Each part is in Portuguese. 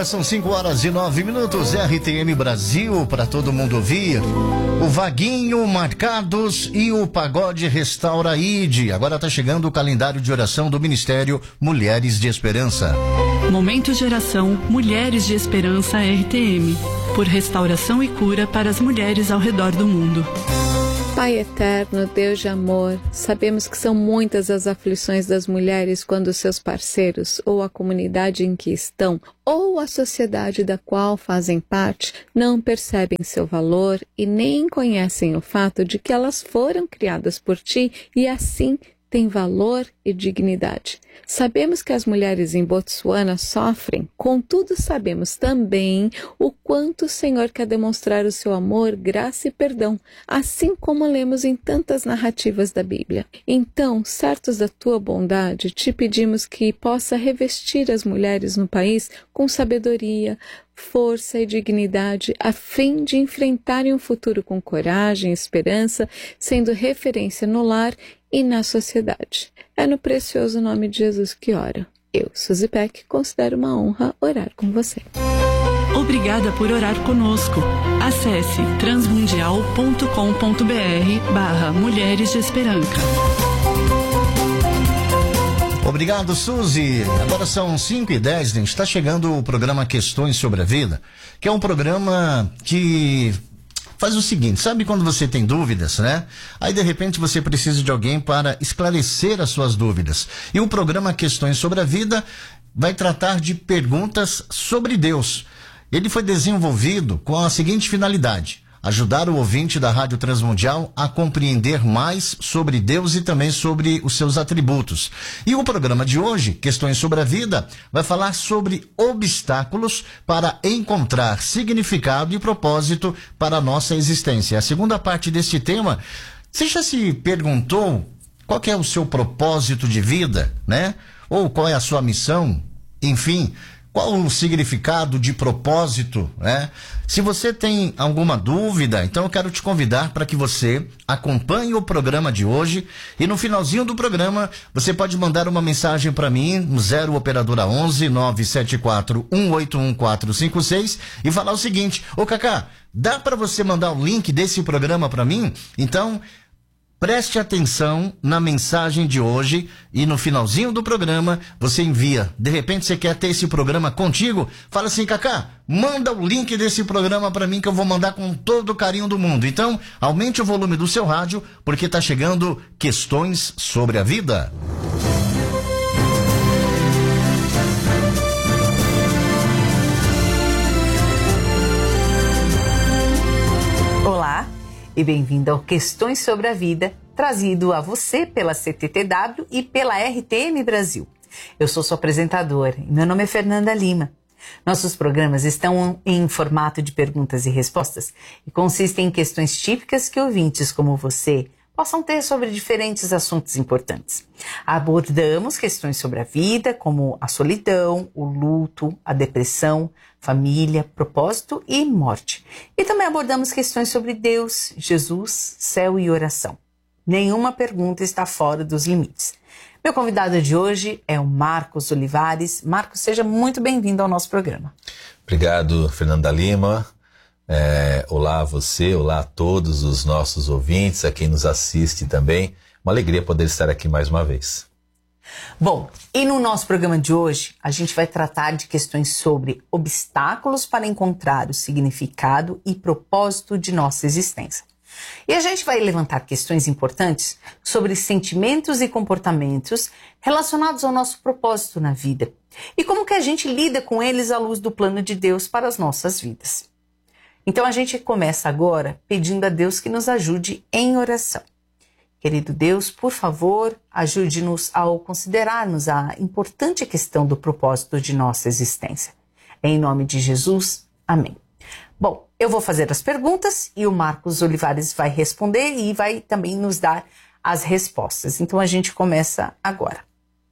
Agora são 5h09, RTM Brasil, para todo mundo ouvir. O Vaguinho, Marcados e o Pagode Restaura ID. Agora está chegando o calendário de oração do Ministério Mulheres de Esperança. Momento de oração Mulheres de Esperança RTM. Por restauração e cura para as mulheres ao redor do mundo. Pai eterno, Deus de amor, sabemos que são muitas as aflições das mulheres quando seus parceiros, ou a comunidade em que estão, ou a sociedade da qual fazem parte, não percebem seu valor e nem conhecem o fato de que elas foram criadas por Ti e assim têm valor e dignidade. Sabemos que as mulheres em Botsuana sofrem, contudo sabemos também o quanto o Senhor quer demonstrar o seu amor, graça e perdão, assim como lemos em tantas narrativas da Bíblia. Então, certos da Tua bondade, te pedimos que possa revestir as mulheres no país com sabedoria, força e dignidade, a fim de enfrentarem um futuro com coragem e esperança, sendo referência no lar e na sociedade. É no precioso nome de Jesus que oro. Eu, Suzy Peck, considero uma honra orar com você. Obrigada por orar conosco. Acesse transmundial.com.br/Mulheres de Esperança. Obrigado, Suzy. Agora são 5h10, gente. Está chegando o programa Questões sobre a Vida, que é um programa que faz o seguinte, sabe quando você tem dúvidas, né? Aí de repente você precisa de alguém para esclarecer as suas dúvidas. E o programa Questões sobre a Vida vai tratar de perguntas sobre Deus. Ele foi desenvolvido com a seguinte finalidade: ajudar o ouvinte da Rádio Transmundial a compreender mais sobre Deus e também sobre os seus atributos. E o programa de hoje, Questões sobre a Vida, vai falar sobre obstáculos para encontrar significado e propósito para a nossa existência. A segunda parte deste tema, você já se perguntou qual que é o seu propósito de vida, né? Ou qual é a sua missão? Enfim, qual o significado de propósito, né? Se você tem alguma dúvida, então eu quero te convidar para que você acompanhe o programa de hoje e no finalzinho do programa você pode mandar uma mensagem para mim no 0 operadora 11 974 181 456 e falar o seguinte: ô Cacá, dá para você mandar o link desse programa para mim? Então preste atenção na mensagem de hoje e no finalzinho do programa você envia. De repente você quer ter esse programa contigo? Fala assim: Cacá, manda o link desse programa para mim que eu vou mandar com todo o carinho do mundo. Então, aumente o volume do seu rádio porque tá chegando Questões sobre a Vida. Olá e bem-vindo ao Questões sobre a Vida, trazido a você pela CTTW e pela RTM Brasil. Eu sou sua apresentadora e meu nome é Fernanda Lima. Nossos programas estão em formato de perguntas e respostas e consistem em questões típicas que ouvintes como você possam ter sobre diferentes assuntos importantes. Abordamos questões sobre a vida, como a solidão, o luto, a depressão, família, propósito e morte. E também abordamos questões sobre Deus, Jesus, céu e oração. Nenhuma pergunta está fora dos limites. Meu convidado de hoje é o Marcos Olivares. Marcos, seja muito bem-vindo ao nosso programa. Obrigado, Fernanda Lima. Olá a você, olá a todos os nossos ouvintes, a quem nos assiste também. Uma alegria poder estar aqui mais uma vez. Bom, e no nosso programa de hoje, a gente vai tratar de questões sobre obstáculos para encontrar o significado e propósito de nossa existência. E a gente vai levantar questões importantes sobre sentimentos e comportamentos relacionados ao nosso propósito na vida e como que a gente lida com eles à luz do plano de Deus para as nossas vidas. Então a gente começa agora pedindo a Deus que nos ajude em oração. Querido Deus, por favor, ajude-nos ao considerarmos a importante questão do propósito de nossa existência. Em nome de Jesus, amém. Bom, eu vou fazer as perguntas e o Marcos Olivares vai responder e vai também nos dar as respostas. Então a gente começa agora.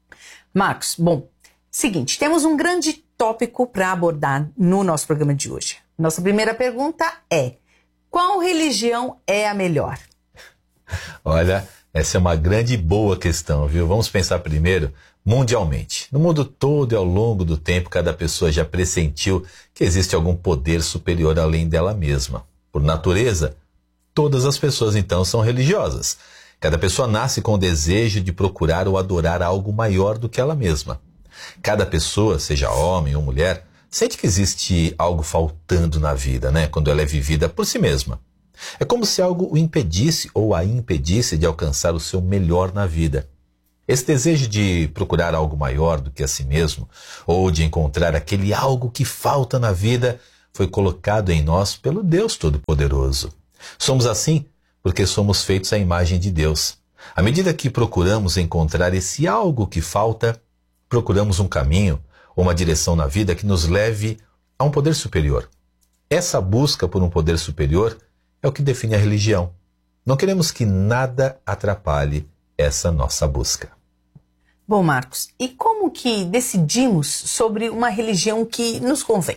Marcos, bom, seguinte, temos um grande tópico para abordar no nosso programa de hoje. Nossa primeira pergunta é: qual religião é a melhor? Olha, essa é uma grande e boa questão, viu? Vamos pensar primeiro mundialmente. No mundo todo e ao longo do tempo, cada pessoa já pressentiu que existe algum poder superior além dela mesma. Por natureza, todas as pessoas então são religiosas. Cada pessoa nasce com o desejo de procurar ou adorar algo maior do que ela mesma. Cada pessoa, seja homem ou mulher, sente que existe algo faltando na vida, quando ela é vivida por si mesma. É como se algo o impedisse ou a impedisse de alcançar o seu melhor na vida. Esse desejo de procurar algo maior do que a si mesmo, ou de encontrar aquele algo que falta na vida, foi colocado em nós pelo Deus Todo-Poderoso. Somos assim porque somos feitos à imagem de Deus. À medida que procuramos encontrar esse algo que falta, procuramos um caminho ou uma direção na vida que nos leve a um poder superior. Essa busca por um poder superior é o que define a religião. Não queremos que nada atrapalhe essa nossa busca. Bom, Marcos, e como que decidimos sobre uma religião que nos convém?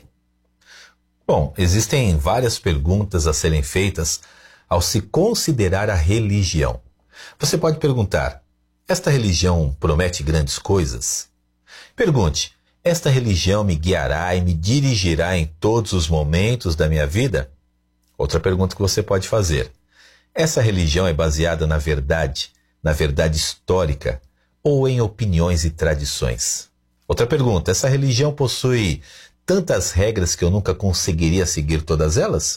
Bom, existem várias perguntas a serem feitas ao se considerar a religião. Você pode perguntar: esta religião promete grandes coisas? Pergunte: esta religião me guiará e me dirigirá em todos os momentos da minha vida? Outra pergunta que você pode fazer: essa religião é baseada na verdade histórica, ou em opiniões e tradições? Outra pergunta: essa religião possui tantas regras que eu nunca conseguiria seguir todas elas?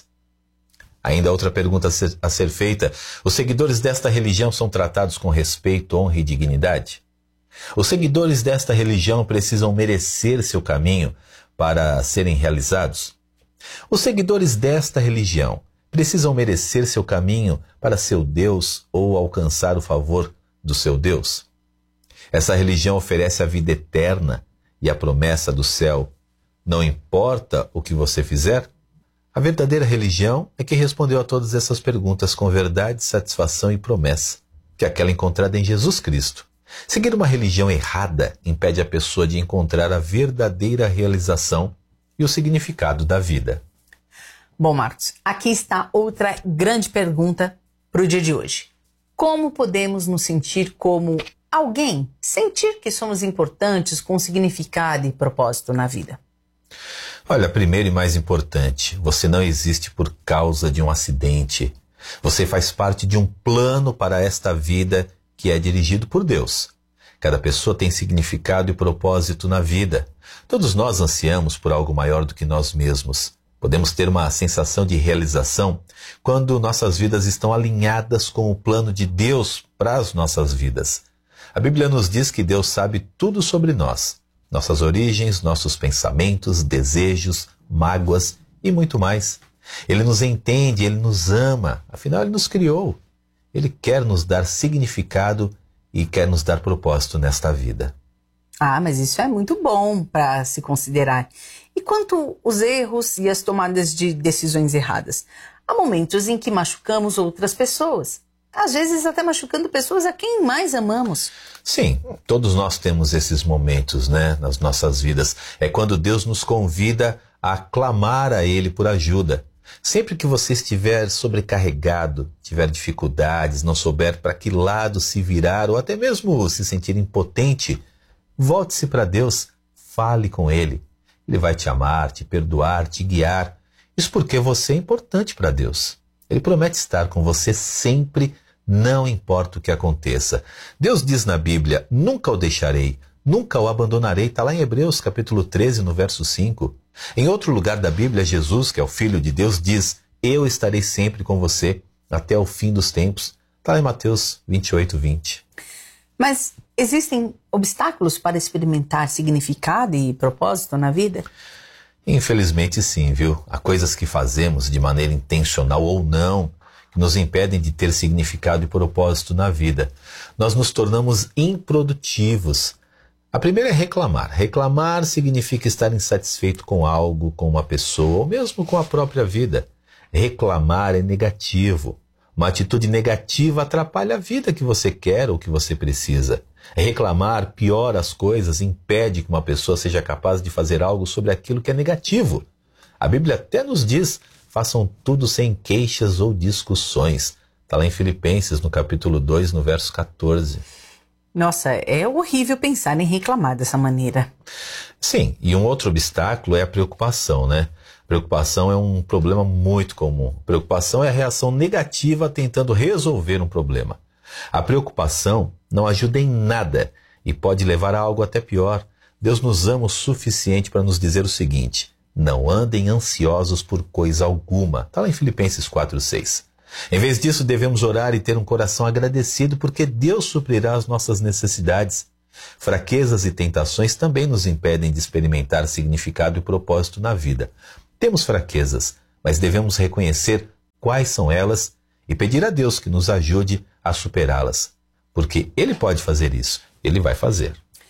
Ainda outra pergunta a ser feita: os seguidores desta religião são tratados com respeito, honra e dignidade? Os seguidores desta religião precisam merecer seu caminho para serem realizados? Os seguidores desta religião precisam merecer seu caminho para seu Deus ou alcançar o favor do seu Deus? Essa religião oferece a vida eterna e a promessa do céu. Não importa o que você fizer? A verdadeira religião é que respondeu a todas essas perguntas com verdade, satisfação e promessa, que é aquela encontrada em Jesus Cristo. Seguir uma religião errada impede a pessoa de encontrar a verdadeira realização e o significado da vida. Bom, Marcos, aqui está outra grande pergunta para o dia de hoje. Como podemos nos sentir como alguém? Sentir que somos importantes, com significado e propósito na vida? Olha, primeiro e mais importante, você não existe por causa de um acidente. Você faz parte de um plano para esta vida que é dirigido por Deus. Cada pessoa tem significado e propósito na vida. Todos nós ansiamos por algo maior do que nós mesmos. Podemos ter uma sensação de realização quando nossas vidas estão alinhadas com o plano de Deus para as nossas vidas. A Bíblia nos diz que Deus sabe tudo sobre nós, nossas origens, nossos pensamentos, desejos, mágoas e muito mais. Ele nos entende, Ele nos ama, afinal Ele nos criou. Ele quer nos dar significado e quer nos dar propósito nesta vida. Ah, mas isso é muito bom para se considerar. E quanto aos erros e as tomadas de decisões erradas? Há momentos em que machucamos outras pessoas. Às vezes até machucando pessoas a quem mais amamos. Sim, todos nós temos esses momentos, nas nossas vidas. É quando Deus nos convida a clamar a Ele por ajuda. Sempre que você estiver sobrecarregado, tiver dificuldades, não souber para que lado se virar ou até mesmo se sentir impotente, volte-se para Deus, fale com Ele. Ele vai te amar, te perdoar, te guiar. Isso porque você é importante para Deus. Ele promete estar com você sempre, não importa o que aconteça. Deus diz na Bíblia: nunca o deixarei, nunca o abandonarei. Está lá em Hebreus capítulo 13, no verso 5. Em outro lugar da Bíblia, Jesus, que é o Filho de Deus, diz: eu estarei sempre com você até o fim dos tempos. Está lá em Mateus 28, 20. Mas existem obstáculos para experimentar significado e propósito na vida? Infelizmente sim, viu? Há coisas que fazemos de maneira intencional ou não que nos impedem de ter significado e propósito na vida. Nós nos tornamos improdutivos. A primeira é reclamar. Reclamar significa estar insatisfeito com algo, com uma pessoa ou mesmo com a própria vida. Reclamar é negativo. Uma atitude negativa atrapalha a vida que você quer ou que você precisa. Reclamar piora as coisas, impede que uma pessoa seja capaz de fazer algo sobre aquilo que é negativo. A Bíblia até nos diz: façam tudo sem queixas ou discussões. Está lá em Filipenses, no capítulo 2, no verso 14. Nossa, é horrível pensar em reclamar dessa maneira. Sim, e um outro obstáculo é a preocupação, né? Preocupação é um problema muito comum. Preocupação é a reação negativa tentando resolver um problema. A preocupação não ajuda em nada e pode levar a algo até pior. Deus nos ama o suficiente para nos dizer o seguinte: não andem ansiosos por coisa alguma. Está lá em Filipenses 4:6. Em vez disso, devemos orar e ter um coração agradecido porque Deus suprirá as nossas necessidades. Fraquezas e tentações também nos impedem de experimentar significado e propósito na vida. Temos fraquezas, mas devemos reconhecer quais são elas e pedir a Deus que nos ajude a superá-las. Porque Ele pode fazer isso. Ele vai fazer.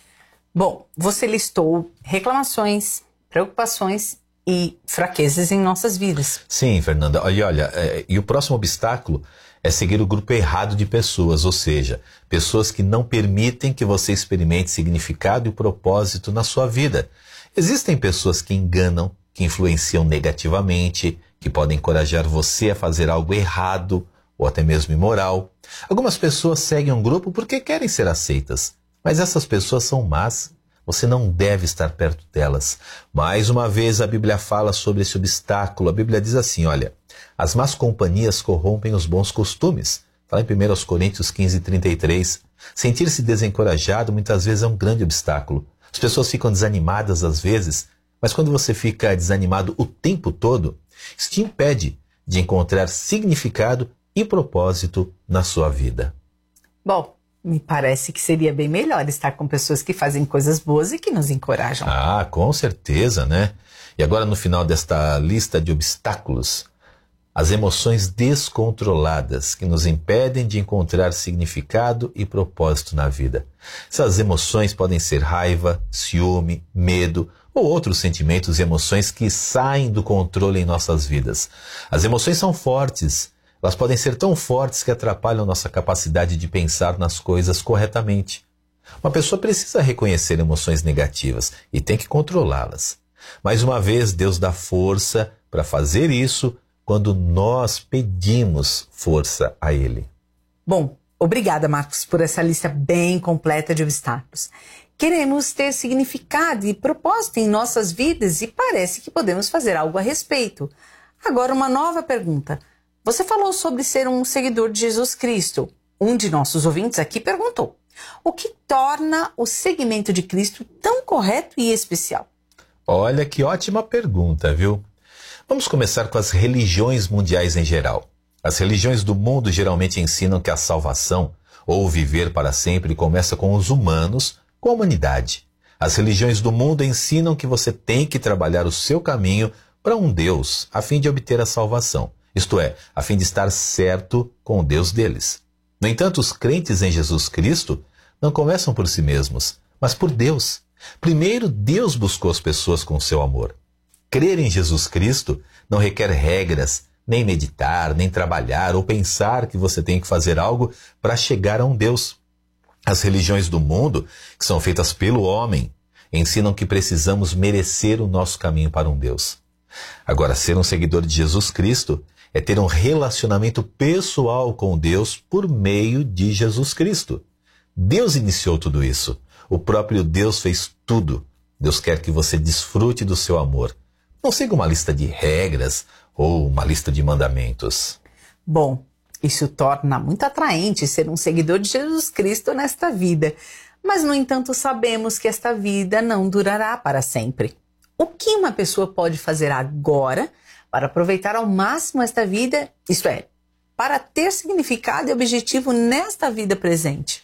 Bom, você listou reclamações, preocupações e fraquezas em nossas vidas. Sim, Fernanda. E o próximo obstáculo é seguir o grupo errado de pessoas, ou seja, pessoas que não permitem que você experimente significado e propósito na sua vida. Existem pessoas que enganam, que influenciam negativamente, que podem encorajar você a fazer algo errado ou até mesmo imoral. Algumas pessoas seguem um grupo porque querem ser aceitas, mas essas pessoas são más. Você não deve estar perto delas. Mais uma vez a Bíblia fala sobre esse obstáculo. A Bíblia diz assim, olha, as más companhias corrompem os bons costumes. Está lá em 1 Coríntios 15:33. Sentir-se desencorajado muitas vezes é um grande obstáculo. As pessoas ficam desanimadas às vezes, mas quando você fica desanimado o tempo todo, isso te impede de encontrar significado e propósito na sua vida. Bom, me parece que seria bem melhor estar com pessoas que fazem coisas boas e que nos encorajam. Ah, com certeza, né? E agora no final desta lista de obstáculos, as emoções descontroladas que nos impedem de encontrar significado e propósito na vida. Essas emoções podem ser raiva, ciúme, medo ou outros sentimentos e emoções que saem do controle em nossas vidas. As emoções são fortes. Elas podem ser tão fortes que atrapalham nossa capacidade de pensar nas coisas corretamente. Uma pessoa precisa reconhecer emoções negativas e tem que controlá-las. Mais uma vez, Deus dá força para fazer isso quando nós pedimos força a Ele. Bom, obrigada, Marcos, por essa lista bem completa de obstáculos. Queremos ter significado e propósito em nossas vidas e parece que podemos fazer algo a respeito. Agora, uma nova pergunta. Você falou sobre ser um seguidor de Jesus Cristo. Um de nossos ouvintes aqui perguntou: o que torna o seguimento de Cristo tão correto e especial? Olha que ótima pergunta, viu? Vamos começar com as religiões mundiais em geral. As religiões do mundo geralmente ensinam que a salvação, ou viver para sempre, começa com os humanos, com a humanidade. As religiões do mundo ensinam que você tem que trabalhar o seu caminho para um Deus, a fim de obter a salvação. Isto é, a fim de estar certo com o Deus deles. No entanto, os crentes em Jesus Cristo não começam por si mesmos, mas por Deus. Primeiro, Deus buscou as pessoas com o seu amor. Crer em Jesus Cristo não requer regras, nem meditar, nem trabalhar ou pensar que você tem que fazer algo para chegar a um Deus. As religiões do mundo, que são feitas pelo homem, ensinam que precisamos merecer o nosso caminho para um Deus. Agora, ser um seguidor de Jesus Cristo é ter um relacionamento pessoal com Deus por meio de Jesus Cristo. Deus iniciou tudo isso. O próprio Deus fez tudo. Deus quer que você desfrute do seu amor. Não siga uma lista de regras ou uma lista de mandamentos. Bom, isso torna muito atraente ser um seguidor de Jesus Cristo nesta vida. Mas, no entanto, sabemos que esta vida não durará para sempre. O que uma pessoa pode fazer agora para aproveitar ao máximo esta vida, isto é, para ter significado e objetivo nesta vida presente?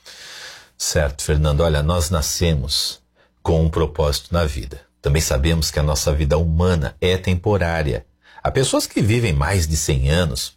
Certo, Fernando. Olha, nós nascemos com um propósito na vida. Também sabemos que a nossa vida humana é temporária. Há pessoas que vivem mais de 100 anos